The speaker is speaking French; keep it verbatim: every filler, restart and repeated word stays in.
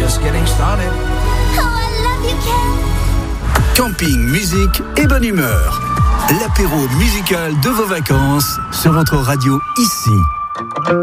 just getting started. Oh, I love you, Ken. Camping, musique et bonne humeur. L'apéro musical de vos vacances sur votre radio ici.